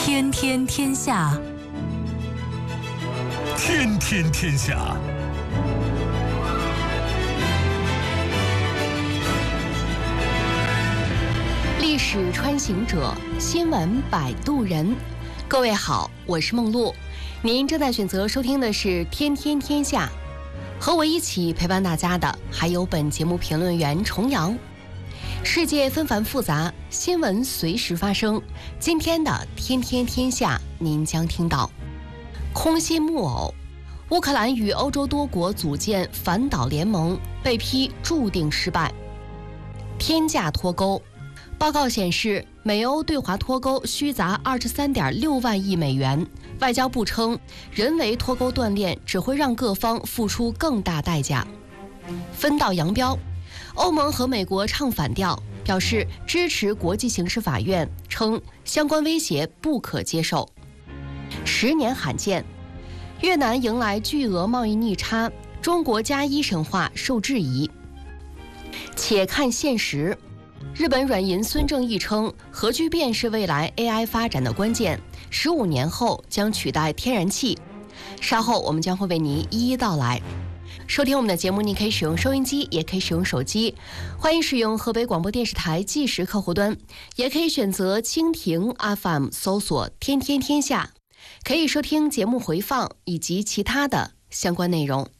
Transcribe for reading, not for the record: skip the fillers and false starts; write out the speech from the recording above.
天天天下， 天天天下。 历史穿行者，新闻摆渡人。各位好，我是梦露，您正在选择收听的是天天天下，和我一起陪伴大家的还有本节目评论员重阳。世界纷繁复杂，新闻随时发生。今天的天天天下，您将听到空心木偶，乌克兰与欧洲多国组建反导联盟，被批注定失败。天价脱钩，报告显示美欧对华脱钩虚砸23.6万亿美元。外交部称，人为脱钩断链只会让各方付出更大代价。分道扬镳，欧盟和美国唱反调，表示支持国际刑事法院，称相关威胁不可接受。10年罕见，越南迎来巨额贸易逆差，中国+1神话受质疑。且看现实，日本软银孙正义称，核聚变是未来 AI 发展的关键，15年后将取代天然气。稍后我们将会为您一一道来。收听我们的节目，您可以使用收音机，也可以使用手机，欢迎使用河北广播电视台即时客户端，也可以选择蜻蜓 FM 搜索天天天下，可以收听节目回放以及其他的相关内容。